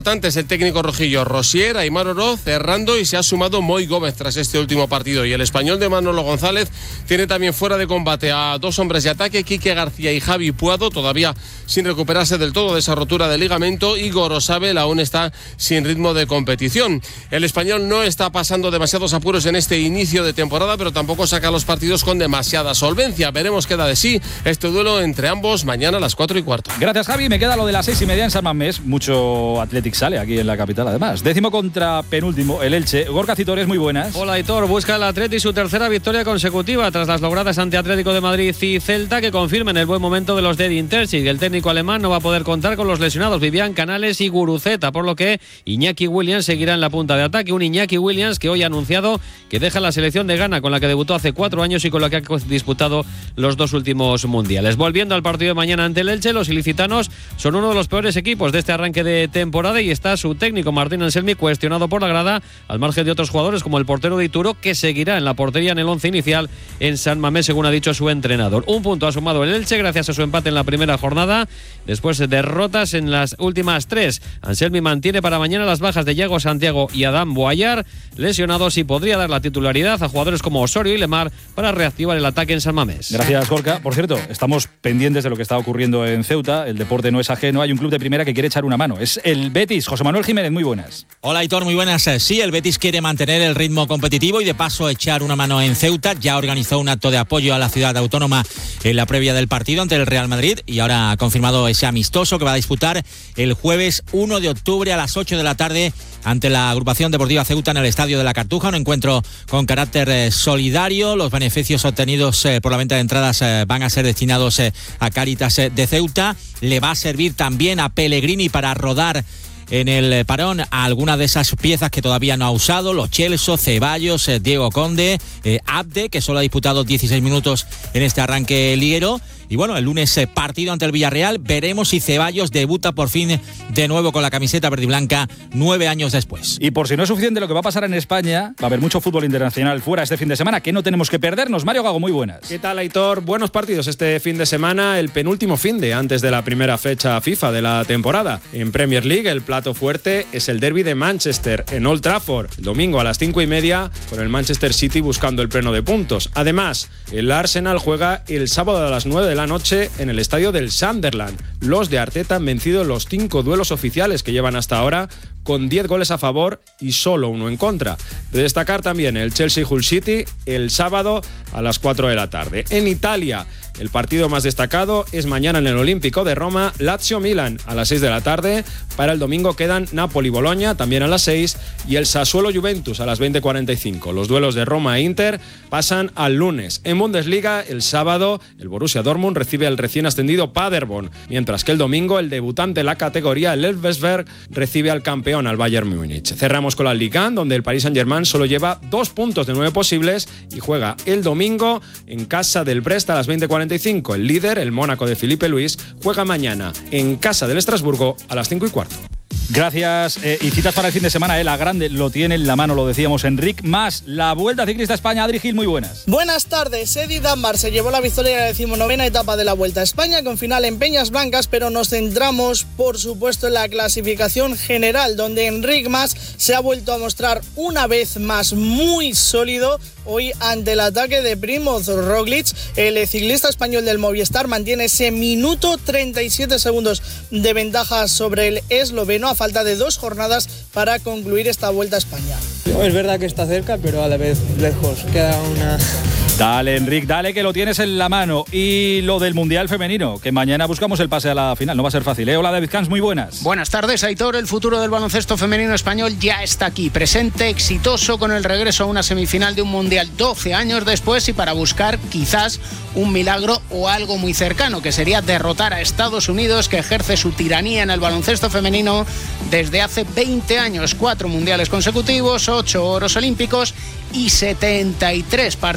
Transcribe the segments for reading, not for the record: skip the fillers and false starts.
Antes el técnico rojillo Rosier, Aimar Oroz cerrando y se ha sumado Moi Gómez tras este último partido. Y el español de Manolo González tiene también fuera de combate a dos hombres de ataque, Quique García y Javi Puado, todavía sin recuperarse del todo de esa rotura de ligamento, y Gorosabel aún está sin ritmo de competición. El español no está pasando demasiados apuros en este inicio de temporada, pero tampoco saca los partidos con demasiada solvencia. Veremos qué da de sí este duelo entre ambos mañana a las 4:15. Gracias, Javi. Me queda lo de las 6:30 en San Mamés. Mucho Athletic sale aquí en la capital, además. 10º contra penúltimo, el Elche. Gorka Citores, muy buenas. Hola, Aitor. Busca el Atleti su tercera victoria consecutiva tras las logradas ante Atlético de Madrid y Celta, que confirman el buen momento de los de Edin Terzic. El técnico alemán no va a poder contar con los lesionados Vivian Canales y Guruceta, por lo que Iñaki Williams seguirá en la punta de ataque. Un Iñaki Williams que hoy ha anunciado que deja la selección de Ghana, con la que debutó hace 4 años y con la que ha disputado los 2 últimos mundiales. Volviendo al partido de mañana ante el Elche, los ilicitanos son uno de los peores equipos de este arranque de temporada y está su técnico Martín Anselmi cuestionado por la grada, al margen de otros jugadores como el portero de Ituro, que seguirá en la portería en el 11 inicial en San Mamés, según ha dicho su entrenador. Un punto ha sumado el Elche gracias a su empate en la primera jornada, después de derrotas en las últimas 3. Anselmi mantiene para mañana las bajas de Yago Santiago y Adán Boayar, lesionados, y podría dar la titularidad a jugadores como Osorio y Lemar para reactivar el ataque en San Mamés. Gracias, Gorka. Por cierto, estamos pendientes de lo que está ocurriendo en Ceuta. El deporte no es ajeno. Hay un club de primera que quiere echar una mano. Es el Betis. José Manuel Jiménez, muy buenas. Hola, Aitor, muy buenas. Sí, el Betis quiere mantener el ritmo competitivo y de paso echar una mano en Ceuta. Ya organizó un acto de apoyo a la ciudad autónoma en la previa del partido ante el Real Madrid y ahora ha confirmado ese amistoso que va a disputar el jueves 1 de octubre a las 8 de la tarde ante la agrupación deportiva Ceuta en el Estadio de la Cartuja. Un encuentro con carácter solidario. Los beneficios obtenidos por la venta de entradas van a ser destinados a Cáritas de Ceuta. Le va a servir también a Pellegrini para rodar en el parón a algunas de esas piezas que todavía no ha usado: Lo Celso, Ceballos, Diego Conde, Abde, que solo ha disputado 16 minutos en este arranque liguero. Y bueno, el lunes partido ante el Villarreal. Veremos si Ceballos debuta por fin de nuevo con la camiseta verde y blanca 9 años después. Y por si no es suficiente lo que va a pasar en España, va a haber mucho fútbol internacional fuera este fin de semana, que no tenemos que perdernos. Mario Gago, muy buenas. ¿Qué tal, Aitor? Buenos partidos este fin de semana, el penúltimo finde antes de la primera fecha FIFA de la temporada. En Premier League, el plato fuerte es el derbi de Manchester en Old Trafford, el domingo a las 5:30, con el Manchester City buscando el pleno de puntos. Además, el Arsenal juega el sábado a las 9 de la noche en el estadio del Sunderland. Los de Arteta han vencido los 5 duelos oficiales que llevan hasta ahora, con 10 goles a favor y solo 1 en contra. De destacar también el Chelsea-Hull City el sábado a las 4 de la tarde. En Italia, el partido más destacado es mañana en el Olímpico de Roma, Lazio-Milan a las 6 de la tarde. Para el domingo quedan Napoli-Boloña también a las 6 y el Sassuolo-Juventus a las 20:45. Los duelos de Roma e Inter pasan al lunes. En Bundesliga, el sábado, el Borussia Dortmund recibe al recién ascendido Paderborn, mientras que el domingo el debutante en la categoría, el Elversberg, recibe al campeón, al Bayern Múnich. Cerramos con la Ligue 1, donde el Paris Saint-Germain solo lleva 2 puntos de 9 posibles y juega el domingo en casa del Brest a las 20:45. El líder, el Mónaco de Filipe Luis, juega mañana en casa del Estrasburgo a las 5:15. Gracias. Y citas para el fin de semana, la grande lo tiene en la mano, lo decíamos, Enric, más la Vuelta Ciclista a España. Adri Gil, muy buenas. Buenas tardes. Eddie Dunbar se llevó la victoria en la 19ª etapa de la Vuelta a España, con final en Peñas Blancas, pero nos centramos, por supuesto, en la clasificación general, donde Enric Mas se ha vuelto a mostrar una vez más muy sólido hoy ante el ataque de Primoz Roglic. El ciclista español del Movistar mantiene ese minuto 37 segundos de ventaja sobre el esloveno a falta de 2 jornadas para concluir esta Vuelta a España. Es verdad que está cerca, pero a la vez lejos. Queda una... Dale, Enric, dale, que lo tienes en la mano. Y lo del Mundial Femenino, que mañana buscamos el pase a la final. No va a ser fácil, ¿eh? Hola, David Camps, muy buenas. Buenas tardes, Aitor. El futuro del baloncesto femenino español ya está aquí. Presente, exitoso, con el regreso a una semifinal de un Mundial 12 años después y para buscar quizás un milagro o algo muy cercano, que sería derrotar a Estados Unidos, que ejerce su tiranía en el baloncesto femenino desde hace 20 años. 4 mundiales consecutivos, 8 oros olímpicos y 73 partidos sin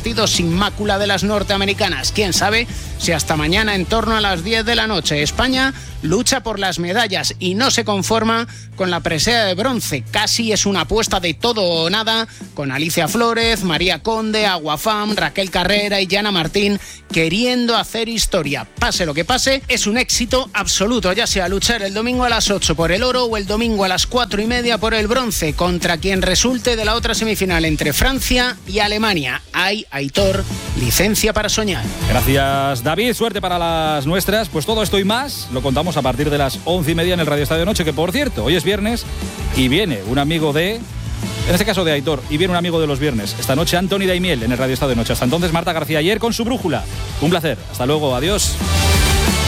sin mácula de las norteamericanas. Quién sabe si hasta mañana en torno a las 10 de la noche España lucha por las medallas y no se conforma con la presea de bronce. Casi es una apuesta de todo o nada, con Alicia Flórez, María Conde, Aguafam, Raquel Carrera y Yana Martín queriendo hacer historia. Pase lo que pase, es un éxito absoluto, ya sea luchar el domingo a las 8 por el oro o el domingo a las 4:30 por el bronce, contra quien resulte de la otra semifinal entre Francia y Alemania. Hay, Aitor, licencia para soñar. Gracias, David. Suerte para las nuestras. Pues todo esto y más lo contamos a partir de las 11:30 en el Radio Estadio Noche, que por cierto, hoy es viernes y viene un amigo de... En este caso de Aitor, y viene un amigo de los viernes. Esta noche Antoni Daimiel en el Radio Estadio Noche. Hasta entonces, Marta García Ayer con su brújula. Un placer. Hasta luego. Adiós.